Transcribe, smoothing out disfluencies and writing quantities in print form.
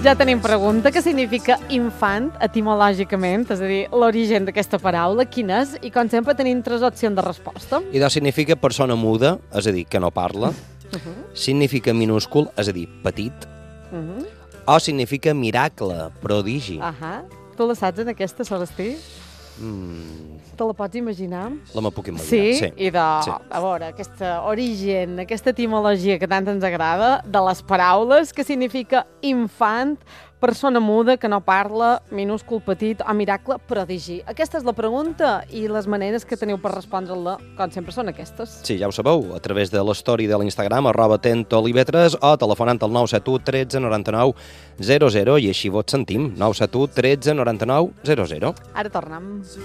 Ja tenim pregunta. Què significa infant etimològicament? És a dir, l'origen d'aquesta paraula, quin és? I com sempre tenim 3 opcions de resposta. Idò significa persona muda, és a dir, que no parla. Significa minúscul, és a dir, petit. O significa miracle, prodigi. Tu la saps en aquesta, Celestí? Te la pots imaginar? La me puc imaginar, sí. I a veure, aquest origen, aquesta etimologia que tant ens agrada, de les paraules, que significa infant, persona muda que no parla, minúscul, petit o miracle, prodigi. Aquesta és la pregunta i les maneres que teniu per respondre-la, com sempre, són aquestes. Sí, ja ho sabeu, a través de l'story de l'Instagram, @tentolive3 o telefonant al 971 13 99 00 i així vos sentim, 971 13 99 00. Ara tornem.